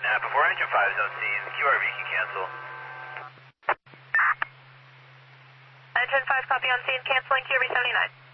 Before engine 5 is on scene, QRV can cancel. Engine 5 copy on scene, canceling QRV 79.